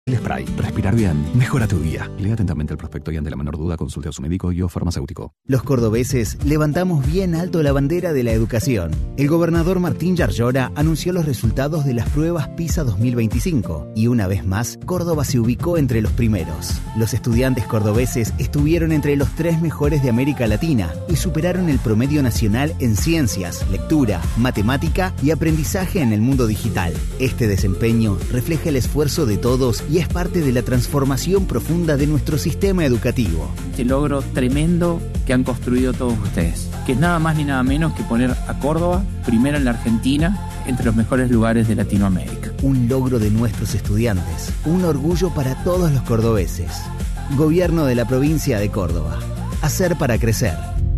El spray. Respirar bien. Mejora tu día. Lea atentamente el prospecto y ante la menor duda consulte a su médico y o farmacéutico. Los cordobeses levantamos bien alto la bandera de la educación. El gobernador Martín Yarlora anunció los resultados de las pruebas PISA 2025 y una vez más, Córdoba se ubicó entre los primeros. Los estudiantes cordobeses estuvieron entre los 3 mejores de América Latina y superaron el promedio nacional en ciencias, lectura, matemática y aprendizaje en el mundo digital. Este desempeño refleja el esfuerzo de todos y es parte de la transformación profunda de nuestro sistema educativo. Este logro tremendo que han construido todos ustedes, que es nada más ni nada menos que poner a Córdoba primero en la Argentina, entre los mejores lugares de Latinoamérica. Un logro de nuestros estudiantes, un orgullo para todos los cordobeses. Gobierno de la provincia de Córdoba. Hacer para crecer.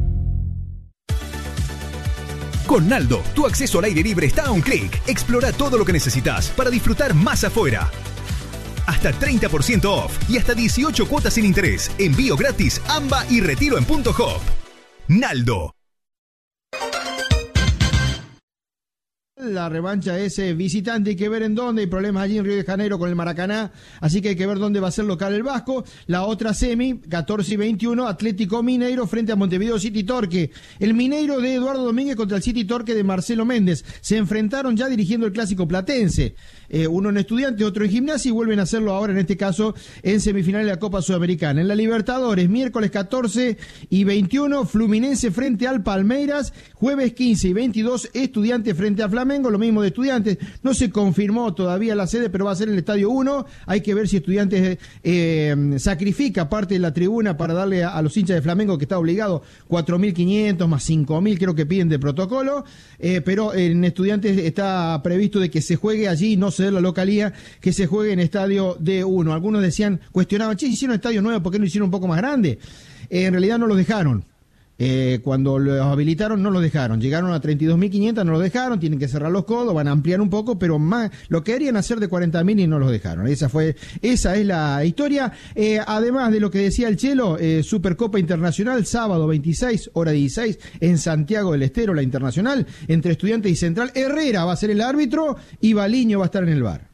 Con Naldo, tu acceso al aire libre está a un clic. Explora todo lo que necesitas para disfrutar más afuera. Hasta 30% off y hasta 18 cuotas sin interés. Envío gratis, AMBA y retiro en Punto Hop. Naldo. La revancha es visitante, hay que ver en dónde, hay problemas allí en Río de Janeiro con el Maracaná, así que hay que ver dónde va a ser local el Vasco. La otra semi, 14 y 21, Atlético Mineiro frente a Montevideo City Torque. El Mineiro de Eduardo Domínguez contra el City Torque de Marcelo Méndez. Se enfrentaron ya dirigiendo el clásico platense. Uno en Estudiantes, otro en Gimnasia, y vuelven a hacerlo ahora, en este caso, en semifinales de la Copa Sudamericana. En la Libertadores, miércoles 14 y 21, Fluminense frente al Palmeiras. Jueves 15 y 22, Estudiantes frente a Flamengo. Lo mismo de Estudiantes, no se confirmó todavía la sede, pero va a ser el Estadio 1. Hay que ver si Estudiantes sacrifica parte de la tribuna para darle a los hinchas de Flamengo, que está obligado, 4.500 más 5.000 creo que piden de protocolo, pero en Estudiantes está previsto de que se juegue allí, no ceder la localía, que se juegue en Estadio D1. Algunos decían, cuestionaban, che, hicieron estadio nuevo, ¿por qué no hicieron un poco más grande? En realidad no lo dejaron. Cuando los habilitaron no los dejaron, llegaron a 32.500, no los dejaron, tienen que cerrar los codos, van a ampliar un poco, pero más lo querían hacer de 40.000 y no los dejaron. Esa es la historia. Además de lo que decía el Chelo, Supercopa Internacional, sábado 26, hora 16, en Santiago del Estero, la Internacional, entre Estudiantes y Central. Herrera va a ser el árbitro y Baliño va a estar en el VAR.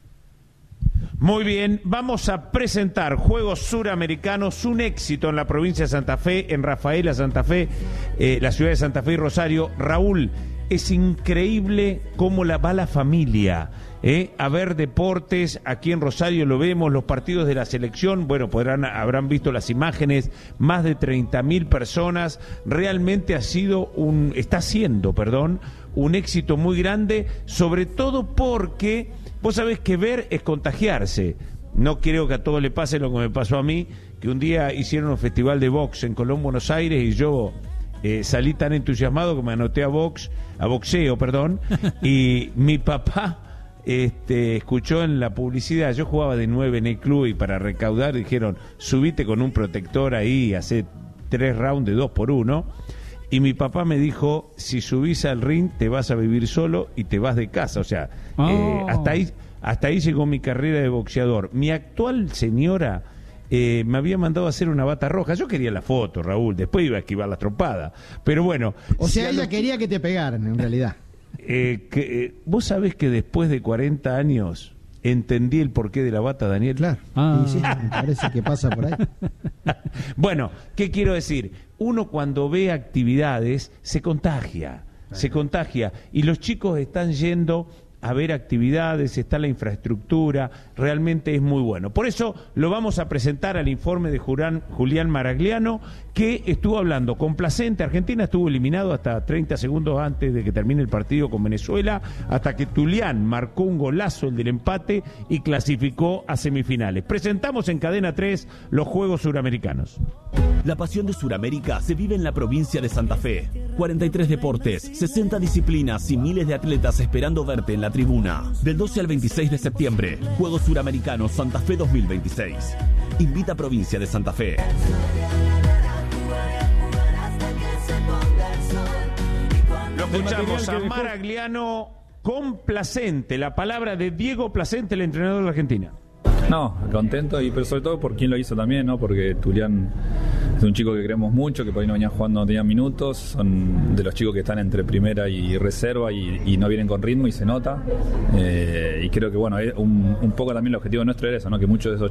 Muy bien, vamos a presentar Juegos Suramericanos, un éxito en la provincia de Santa Fe, en Rafaela, Santa Fe, la ciudad de Santa Fe y Rosario. Raúl, es increíble cómo va la familia, a ver deportes. Aquí en Rosario lo vemos, los partidos de la selección, bueno, habrán visto las imágenes, más de 30.000 personas. Realmente está siendo un éxito muy grande, sobre todo porque vos sabés que ver es contagiarse. No creo que a todos le pase lo que me pasó a mí, que un día hicieron un festival de box en Colón, Buenos Aires, y yo salí tan entusiasmado que me anoté a boxeo, y mi papá escuchó en la publicidad, yo jugaba de 9 en el club y para recaudar dijeron, subite con un protector ahí, hace 3 rounds de 2x1. Y mi papá me dijo, si subís al ring te vas a vivir solo y te vas de casa. O sea, hasta ahí llegó mi carrera de boxeador. Mi actual señora me había mandado a hacer una bata roja. Yo quería la foto, Raúl, después iba a esquivar la trompada. Pero bueno. O sea, ella quería que te pegaran, en realidad. Vos sabés que después de 40 años entendí el porqué de la bata, Daniel. Claro. Sí, me parece que pasa por ahí. Bueno, ¿qué quiero decir? Uno cuando ve actividades se contagia, y los chicos están yendo a ver actividades, está la infraestructura, realmente es muy bueno. Por eso lo vamos a presentar al informe de Julián Maragliano, que estuvo hablando complacente. Argentina estuvo eliminado hasta 30 segundos antes de que termine el partido con Venezuela, hasta que Tulián marcó un golazo, el del empate, y clasificó a semifinales. Presentamos en Cadena 3 los Juegos Suramericanos. La pasión de Suramérica se vive en la provincia de Santa Fe. 43 deportes, 60 disciplinas y miles de atletas esperando verte en la tribuna. Del 12 al 26 de septiembre, Juegos Suramericanos Santa Fe 2026. Invita a Provincia de Santa Fe. Lo escuchamos a Maragliano, complacente, la palabra de Diego Placente, el entrenador de Argentina. No, contento, y pero sobre todo por quién lo hizo también, ¿no? Porque Tulián Es un chico que queremos mucho, que por ahí no venía jugando, no tenía minutos, son de los chicos que están entre primera y reserva y no vienen con ritmo y se nota. Y creo que bueno, un poco también el objetivo nuestro era eso, ¿no? Que muchos de esos